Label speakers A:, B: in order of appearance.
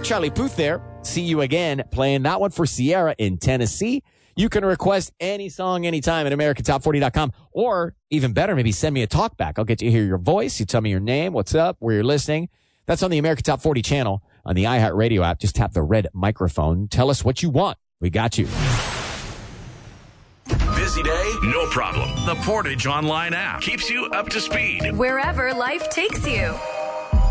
A: Charlie Puth there. See you again playing that one for Sierra in Tennessee. You can request any song anytime at AmericanTop40.com, or even better, maybe send me a talk back. I'll get to hear your voice. You tell me your name, what's up, where you're listening. That's on the American Top 40 channel on the iHeartRadio app. Just tap the red microphone. Tell us what you want. We got you.
B: Busy day? No problem. The Portage Online app keeps you up to speed
C: wherever life takes you.